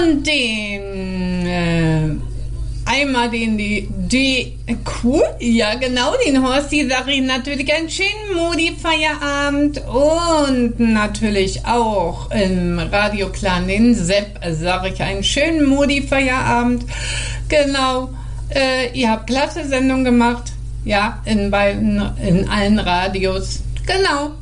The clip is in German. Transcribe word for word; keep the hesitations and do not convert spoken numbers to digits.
Und den, äh, einmal den, die, die, cool, ja genau, den Horsti sag ich natürlich einen schönen Modi-Feierabend und natürlich auch im Radio Clan den Sepp sag ich einen schönen Modi-Feierabend. Genau, äh, ihr habt klasse Sendung gemacht, ja, in beiden, in allen Radios, genau.